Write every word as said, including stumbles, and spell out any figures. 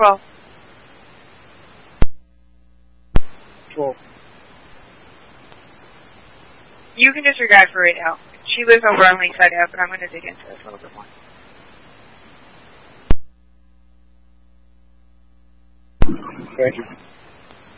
twelve. twelve. You can disregard for right now. She lives over on Lakeside Ave, but I'm going to dig into this a little bit more. Thank you.